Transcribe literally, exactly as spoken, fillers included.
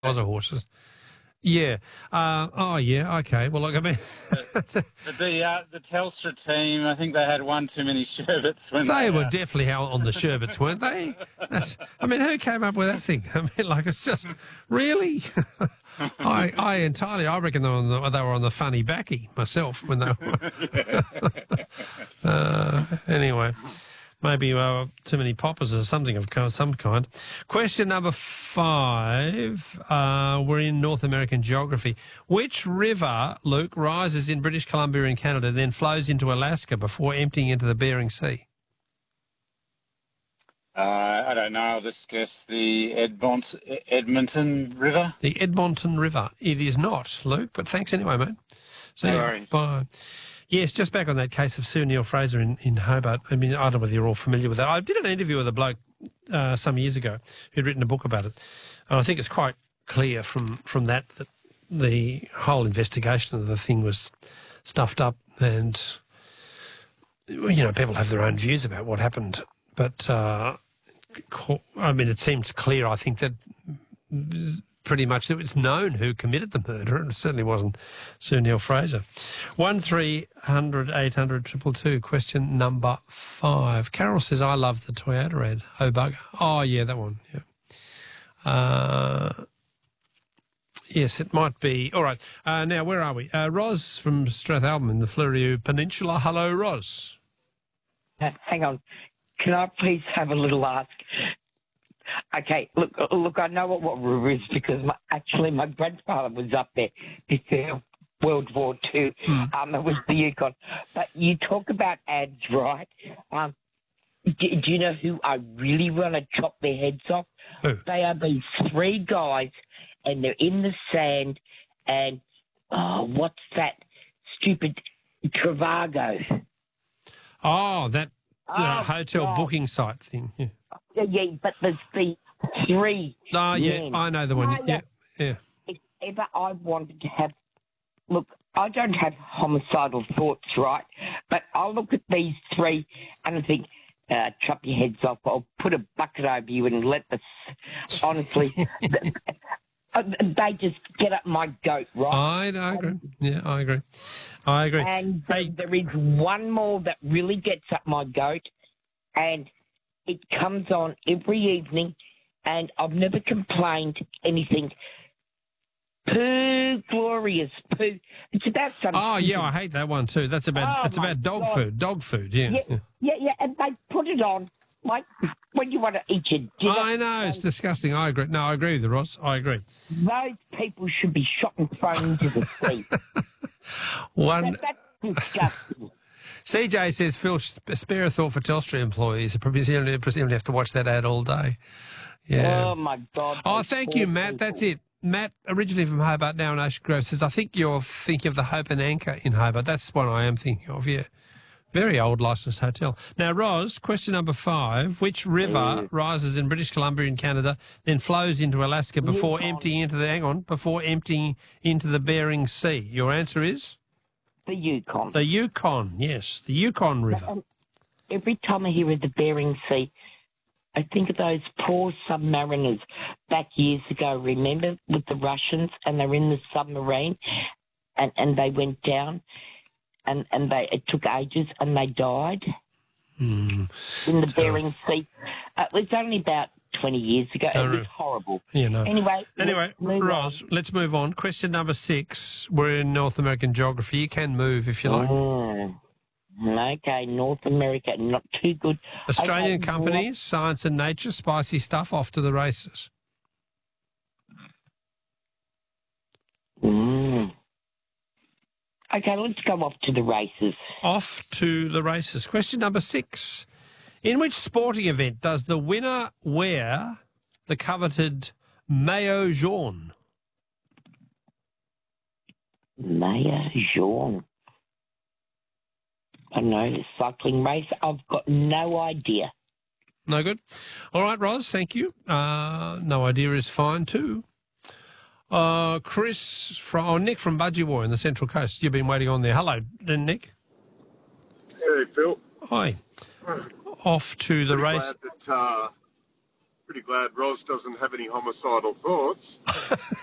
was a horses. Yeah. Uh, oh, yeah. Okay. Well, look, I mean, But the uh, the Telstra team, I think they had one too many sherbets when they they were uh, definitely out on the sherbets, weren't they? That's, I mean, who came up with that thing? I mean, like, it's just really. I, I entirely, I reckon they were on the, they were on the funny backy myself when they were. uh, anyway. Maybe uh, too many poppers or something of some kind. Question number five. Uh, we're in North American geography. Which river, Luke, rises in British Columbia in Canada, then flows into Alaska before emptying into the Bering Sea? Uh, I don't know. I'll just guess the Edmont, Edmonton River. The Edmonton River. It is not, Luke, but thanks anyway, mate. See No you. worries. Bye. Yes, just back on that case of Sue Neill-Fraser in, in Hobart. I mean, I don't know whether you're all familiar with that. I did an interview with a bloke uh, some years ago who'd written a book about it. And I think it's quite clear from, from that that the whole investigation of the thing was stuffed up and, you know, people have their own views about what happened. But, uh, I mean, it seems clear, I think, that pretty much it's known who committed the murder, and it certainly wasn't Sue Neill-Fraser. One three hundred eight hundred triple two. Question number five. Carol says, "I love the Toyota ad." Oh bugger! Oh yeah, that one. Yeah. Uh, yes, it might be. All right. Uh, now where are we? Uh, Ros from Strathalbyn in the Fleurieu Peninsula. Hello, Ros. Uh, hang on. Can I please have a little ask? Okay, look, look. I know what, what river is because my, actually my grandfather was up there before World War Two. Mm. Um, it was the Yukon. But you talk about ads, right? Um, do, do you know who I really want to chop their heads off? Who? They are these three guys, and they're in the sand. And oh, what's that stupid Trivago? Oh, that uh, Oh, hotel God. booking site thing. Yeah. Yeah, yeah, but there's the three. Oh, yeah, men. I know the one. I, Yeah, yeah. If ever I wanted to have, look, I don't have homicidal thoughts, right? But I'll look at these three and I think, uh, chop your heads off, or put a bucket over you and let the, honestly, they, they just get up my goat, right? I, I agree. Yeah, I agree. I agree. And Hey. there is one more that really gets up my goat, and it comes on every evening, and I've never complained anything. Poo, glorious poo. It's about some. Oh yeah, I hate that one too. That's about Oh, it's my about dog God. food. Dog food. Yeah. Yeah, yeah. yeah, yeah, and they put it on like when you want to eat your dinner. I know it's disgusting. I agree. No, I agree with you, Ross. I agree. Those people should be shot and thrown into the sea. One. That, that's disgusting. C J says, Phil, spare a thought for Telstra employees. Presumably, presumably have to watch that ad all day. Yeah. Oh, my God. Oh, those thank poor you, Matt. people. That's it. Matt, originally from Hobart, now in Ocean Grove, says, I think you're thinking of the Hope and Anchor in Hobart. That's one I am thinking of, yeah. Very old licensed hotel. Now, Ros, question number five. Which river Mm. rises in British Columbia in Canada, then flows into Alaska before Yukon. emptying into the, hang on, before emptying into the Bering Sea? Your answer is? The Yukon. The Yukon, yes. The Yukon River. Um, every time I hear of the Bering Sea, I think of those poor submariners back years ago, remember, with the Russians, and they're in the submarine, and, and they went down, and, and they it took ages, and they died Mm. in the So- Bering Sea. Uh, it was only about twenty years ago. Oh, It was really? horrible. Yeah, no. Anyway, Anyway, let's move Ross, let's move on. Question number six. We're in North American geography. You can move if you on. like. Mm. Okay, North America, not too good. Australian Okay, companies, Science and Nature, spicy stuff, off to the races. Mm. Okay, let's go off to the races. Off to the races. Question number six. In which sporting event does the winner wear the coveted maillot jaune? Mayor Jean. I don't know, cycling race. I've got no idea. No good. All right, Ros, thank you. Uh, no idea is fine too. Uh, Chris from oh, Nick from Budgewoi in the Central Coast. You've been waiting on there. Hello, Nick. Hey, Phil. Hi. Off to the Pretty race. Glad that, uh, pretty glad Ros doesn't have any homicidal thoughts.